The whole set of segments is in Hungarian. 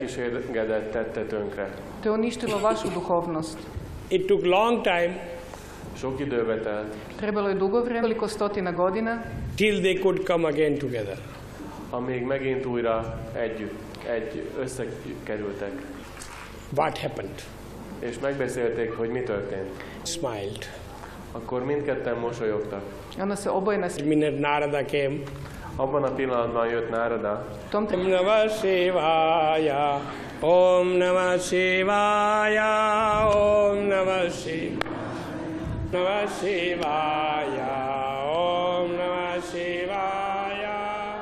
Kísérgedet tette tönkre. To je uništilo vašu duhovnost. It took long time Sok időbe telt, Trebalo je dugo vremena, koliko stotina godina, till they could come again together. amíg megint újra összekerültek. What happened? És megbeszélték, hogy mi történt. Smiled. Akkor mindketten mosolyogtak. onda se oboje The minute Narada came, Abban a pillanatban jött Nárada, tom Om Namah Shivaya, Om Namah Shivaya, Om Namah Shivaya, Namah Shivaya, Om Namah Shivaya,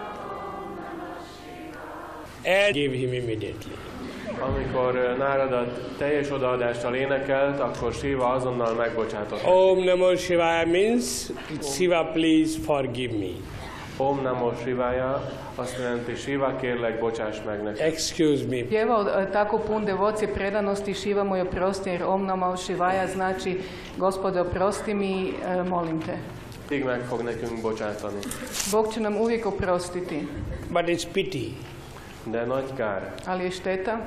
and give him immediately. amikor Náradat teljes odaadással énekelt, akkor Siva azonnal megbocsátott. Om Namah Shivaya means, Shiva, please forgive me. Om Namo Shivaya azt jelenti, Siva, kérlek, bocsáss meg nekem. Excuse me. pjevao tako pun devocije, predanosti, Šiva mu je oprosti, jer Om Namah Šivaja znači Gospode oprosti mi, molim te. Így meg fog nekünk bocsátani. Bog će nam uvijek oprostiti, But it's pity. De nagy kár. ali je šteta.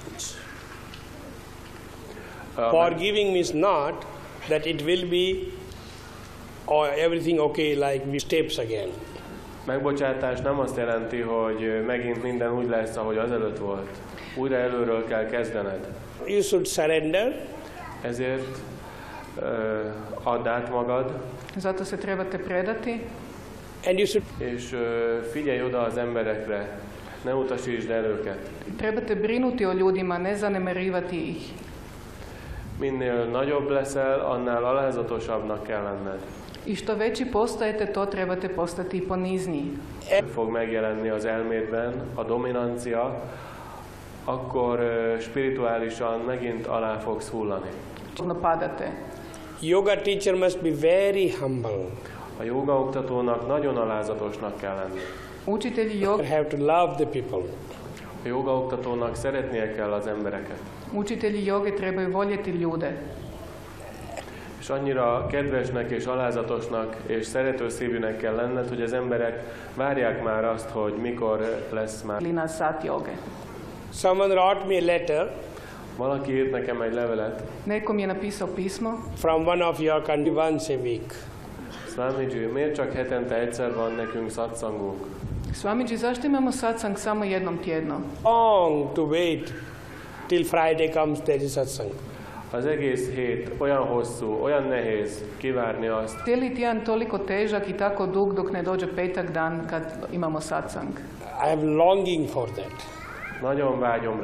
Forgiving means not that it will be everything okay like we steps again. Megbocsátás nem azt jelenti, hogy megint minden úgy lesz, ahogy azelőtt volt. Újra előről kell kezdened. You should surrender. Ezért add át magad, Zato se trebate predati And you should és figyelj oda az emberekre, ne utasítsd el őket. trebate brinuti o ljudima, ne zanemarivati ih. Minél nagyobb leszel, annál alázatosabbnak kell lenned. I što veći postajete, to trebate postati i ponizniji. Fog megjelenni az elmédben a dominancia, akkor spirituálisan megint alá fogsz hullani. Padate. yoga teacher must be very humble. A jóga oktatónak nagyon alázatosnak kell lenni. Učitelji You joge, have to love the people. A jóga oktatónak szeretnie kell az embereket. učitelji joge trebaju voljeti ljude. És annyira kedvesnek és alázatosnak és szeretőszívűnek kell lenned, hogy az emberek várják már azt, hogy mikor lesz már. Na sat joge. Someone wrote me a letter Valaki írt nekem egy levelet. Neko mi je napisao pismo. from one of your country once a week. Swamiji, miért csak hetente egyszer van nekünk satsangunk? Swamiji, zašto imamo satsang samo jednom tjedno? Long to wait till Friday comes, there is satsang. Az egész hét olyan hosszú, olyan nehéz kivárni azt, Cijeli tjedan toliko težak i tako dug dok ne dođe petak dan kad imamo satsang. I am longing for that. nagyon vágyom rá.